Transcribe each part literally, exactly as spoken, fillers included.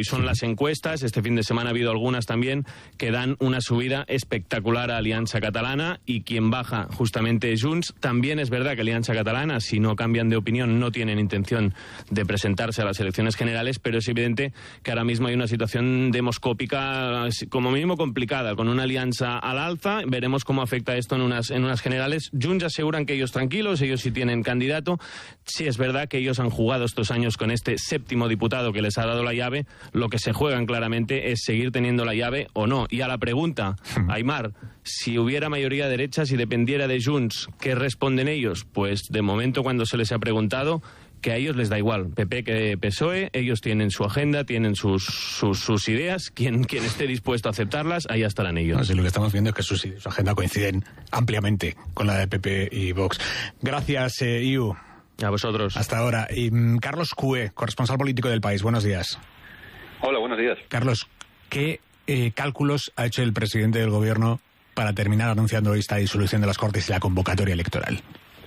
son las encuestas. Este fin de semana ha habido algunas también que dan una subida espectacular a Alianza Catalana, y quien baja justamente es Junts. También es verdad que Alianza Catalana, si no cambian de opinión, no tienen intención de presentarse a las elecciones generales, pero es evidente que ahora mismo hay una situación demoscópica como mínimo complicada, con una alianza al alza. Veremos cómo afecta esto en unas, en unas generales. Junts aseguran que ellos tranquilos, ellos sí tienen candidato. Sí es verdad que ellos han jugado estos años con este séptimo diputado que les ha dado la llave. Lo que se juegan claramente es seguir teniendo la llave o no. Y a la pregunta, Aimar, si hubiera mayoría derecha, si dependiera de Junts, ¿qué responden ellos? Pues de momento, cuando se les ha preguntado, que a ellos les da igual, P P que P S O E, ellos tienen su agenda, tienen sus, sus, sus ideas, quien, quien esté dispuesto a aceptarlas, ahí estarán ellos. No, sí, lo que estamos viendo es que su, su agenda coinciden ampliamente con la de P P y Vox. Gracias, eh, Iu. A vosotros. Hasta ahora. Y, um, Carlos Cue, corresponsal político del País, buenos días. Hola, buenos días. Carlos, ¿qué eh, cálculos ha hecho el presidente del gobierno para terminar anunciando esta disolución de las Cortes y la convocatoria electoral?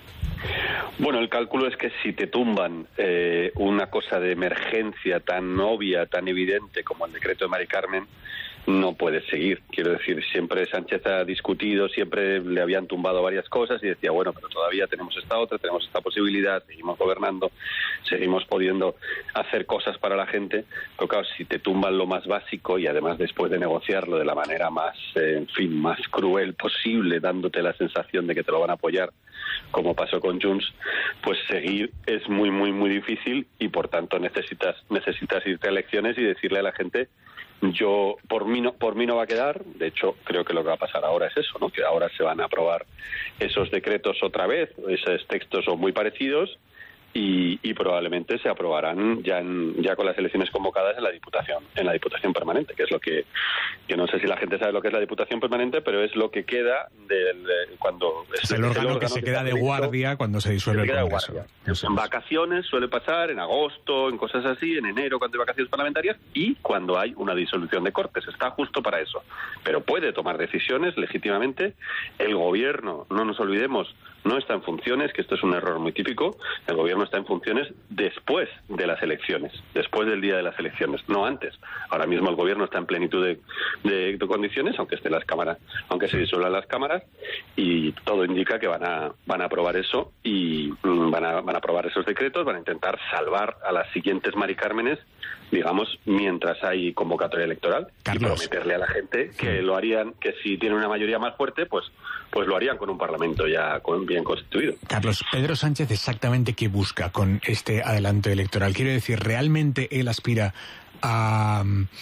Bueno, el cálculo es que si te tumban eh, una cosa de emergencia tan obvia, tan evidente como el decreto de Mari Carmen, no puedes seguir. Quiero decir, siempre Sánchez ha discutido, siempre le habían tumbado varias cosas y decía, bueno, pero todavía tenemos esta otra, tenemos esta posibilidad, seguimos gobernando, seguimos pudiendo hacer cosas para la gente. Pero claro, si te tumban lo más básico y además después de negociarlo de la manera más, eh, en fin, más cruel posible, dándote la sensación de que te lo van a apoyar, como pasó con Junts, pues seguir es muy, muy, muy difícil y por tanto necesitas necesitas irte a elecciones y decirle a la gente, yo, por mí no, por mí no va a quedar. De hecho, creo que lo que va a pasar ahora es eso, ¿no? Que ahora se van a aprobar esos decretos otra vez, esos textos son muy parecidos, y, y probablemente se aprobarán ya en, ya con las elecciones convocadas en la Diputación, en la Diputación Permanente, que es lo que, que no sé si la gente sabe lo que es la Diputación Permanente, pero es lo que queda del, de, cuando... Es el, el órgano, órgano que se que queda de guardia cuando se disuelve el Congreso. En vacaciones suele pasar, en agosto, en cosas así, en enero cuando hay vacaciones parlamentarias y cuando hay una disolución de Cortes. Está justo para eso. Pero puede tomar decisiones legítimamente. El gobierno, no nos olvidemos, no está en funciones, que esto es un error muy típico. El gobierno está en funciones después de las elecciones, después del día de las elecciones, no antes. Ahora mismo el gobierno está en plenitud de, de, de condiciones, aunque esté las cámaras, aunque se disuelvan las cámaras, y todo indica que van a van a aprobar eso y mm, van a van a aprobar esos decretos, van a intentar salvar a las siguientes Mari Cármenes, digamos, mientras hay convocatoria electoral. Carlos. Y prometerle a la gente que lo harían, que si tienen una mayoría más fuerte, pues pues lo harían con un parlamento ya con, bien constituido. Carlos, Pedro Sánchez exactamente qué busca con este adelanto electoral. Quiero decir, ¿realmente él aspira a,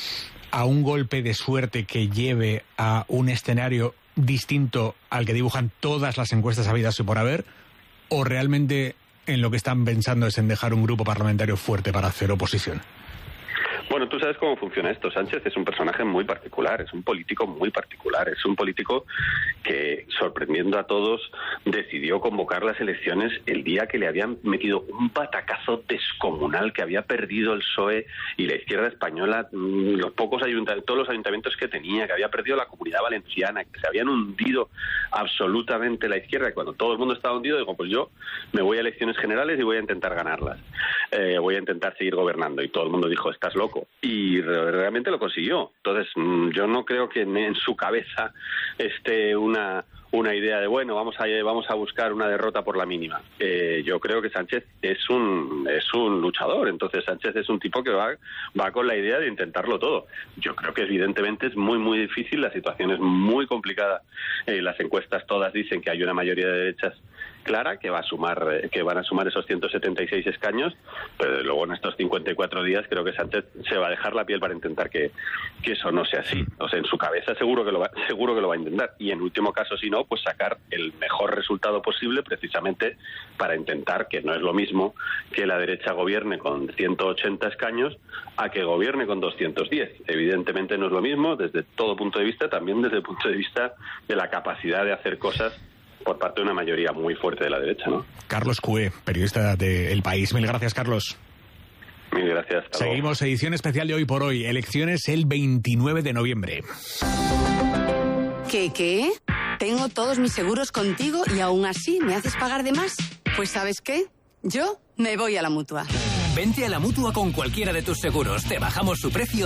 a un golpe de suerte que lleve a un escenario distinto al que dibujan todas las encuestas habidas y por haber? ¿O realmente en lo que están pensando es en dejar un grupo parlamentario fuerte para hacer oposición? Bueno, tú sabes cómo funciona esto. Sánchez es un personaje muy particular, es un político muy particular, es un político que, sorprendiendo a todos, decidió convocar las elecciones el día que le habían metido un batacazo descomunal, que había perdido el P S O E y la izquierda española, los pocos ayuntamientos, todos los ayuntamientos que tenía, que había perdido la Comunidad Valenciana, que se habían hundido absolutamente la izquierda, y cuando todo el mundo estaba hundido, digo, pues yo me voy a elecciones generales y voy a intentar ganarlas, eh, voy a intentar seguir gobernando, y todo el mundo dijo, estás loco. Y realmente lo consiguió. Entonces, yo no creo que en su cabeza esté una una idea de, bueno, vamos a vamos a buscar una derrota por la mínima. Eh, yo creo que Sánchez es un es un luchador. Entonces, Sánchez es un tipo que va va con la idea de intentarlo todo. Yo creo que evidentemente es muy, muy difícil. La situación es muy complicada. Eh, las encuestas todas dicen que hay una mayoría de derechas clara, que va a sumar, que van a sumar esos ciento setenta y seis escaños, pero luego en estos cincuenta y cuatro días creo que Sánchez se va a dejar la piel para intentar que, que eso no sea así. O sea, en su cabeza seguro que lo va, seguro que lo va a intentar, y en último caso, si no, pues sacar el mejor resultado posible, precisamente para intentar, que no es lo mismo que la derecha gobierne con ciento ochenta escaños a que gobierne con doscientos diez. Evidentemente no es lo mismo desde todo punto de vista, también desde el punto de vista de la capacidad de hacer cosas por parte de una mayoría muy fuerte de la derecha, ¿no? Carlos Cue, periodista de El País. Mil gracias, Carlos. Mil gracias. Seguimos, edición especial de Hoy por Hoy. Elecciones el veintinueve de noviembre. ¿Qué, qué? Tengo todos mis seguros contigo y aún así me haces pagar de más. Pues ¿sabes qué? Yo me voy a la Mutua. Vente a la Mutua con cualquiera de tus seguros. Te bajamos su precio